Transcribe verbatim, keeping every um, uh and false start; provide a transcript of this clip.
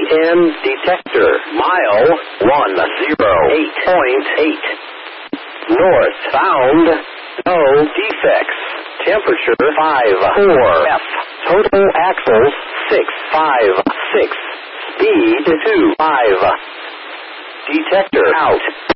N detector. Mile one zero eight point eight. North bound. No defects. Temperature five four F. Total axles six five six. Speed two five. Detector out.